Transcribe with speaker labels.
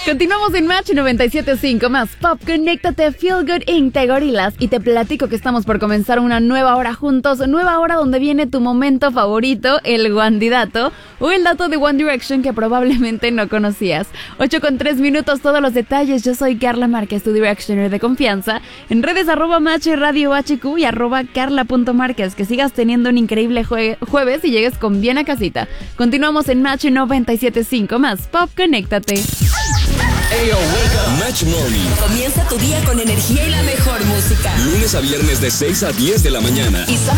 Speaker 1: Continuamos en Match 97.5 más Pop. Conéctate, Feel Good Inc. de Gorillaz. Y te platico que estamos por comenzar una nueva hora juntos. Nueva hora donde viene tu momento favorito, el Wandidato, o el dato de One Direction que probablemente no conocías. 8:03, todos los detalles. Yo soy Carla Márquez, tu Directioner de confianza. En redes @Match Radio HQ y @Carla.Márquez. Que sigas teniendo un increíble jueves y llegues con bien a casita. Continuamos en Match 97.5 más Pop. Conéctate.
Speaker 2: Hey, wake up. Match Morning.
Speaker 3: Comienza tu día con energía y la mejor música.
Speaker 2: Lunes a viernes de 6 a 10 de la mañana.
Speaker 3: Y